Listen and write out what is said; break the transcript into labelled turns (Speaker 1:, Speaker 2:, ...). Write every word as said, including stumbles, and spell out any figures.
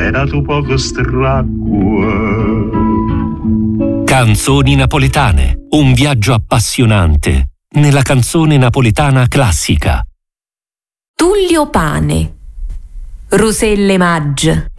Speaker 1: era tu poco stracqua.
Speaker 2: Canzoni napoletane, un viaggio appassionante nella canzone napoletana classica.
Speaker 3: Tullio Pane, Roselle Maggi.